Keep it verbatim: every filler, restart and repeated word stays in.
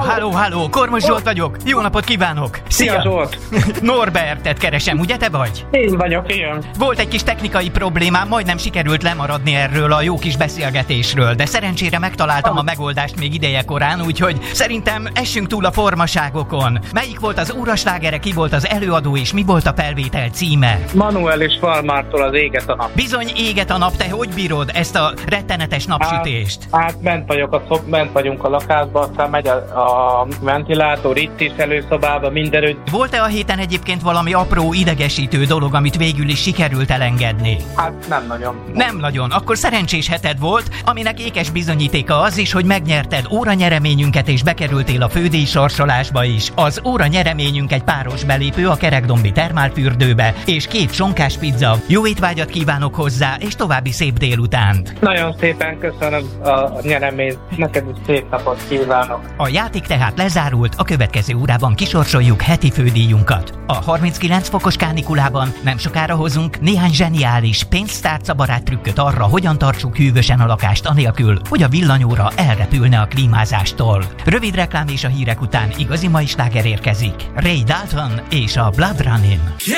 halló, halló, Kormos Zsolt vagyok. Jó napot kívánok. Szia, Zsolt. Norbertet keresem, ugye te vagy? Én vagyok, igen. Volt egy kis technikai problémám, majdnem sikerült lemaradni erről a jó kis beszélgetésről, de szerencsére megtaláltam a megoldást még ideje korán, úgyhogy szerintem essünk túl a formaságokon. Melyik volt az óraslágere, ki volt az előadó és mi volt a felvétel címe? Manuel és Falmártól az Éget a nap. Bizony éget a nap, te hogy bírod ezt a rettenetes napsütést? Hát, hát bent vagyok, a szob, bent vagyunk a lakásban, aztán megy a, a ventilátor itt is, előszobában, mindenütt. Volt-e a héten egyébként valami apró idegesítő dolog, amit végül is sikerült elengedni? Hát nem nagyon. Nem nagyon. Akkor szerencsés heted volt, aminek ékes bizonyítéka az is, hogy megnyerted óranyereményünket és bekerültél a fődíj sorsolásba is. Az óranyereményünk egy páros belépő a Kerekdombi termálfürdőbe és két sonkás pizza. Jó étvágyat kívánok hozzá, és további szép délutánt. Nagyon szépen köszönöm a nyereményt. Neked is szép napot kívánok. A játék tehát lezárult, a következő órában kisorsoljuk heti fődíjunkat. A harminckilenc fokos kánikulában nem sokára hozunk néhány zseniális pénztárcabarát trükköt arra, hogyan tartsuk hűvösen a lakást anélkül, hogy a villanyóra elrepülne a klímázástól. Rövid reklám és a hírek után igazi mai sláger érkezik. Ray Dalton és a Blood Running.